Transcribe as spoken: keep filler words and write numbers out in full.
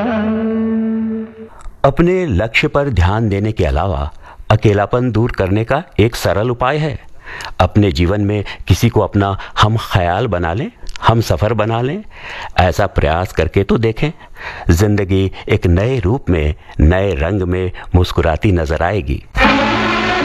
अपने लक्ष्य पर ध्यान देने के अलावा अकेलापन दूर करने का एक सरल उपाय है। अपने जीवन में किसी को अपना हम ख्याल बना लें, हम सफ़र बना लें। ऐसा प्रयास करके तो देखें। जिंदगी एक नए रूप में, नए रंग में मुस्कुराती नजर आएगी।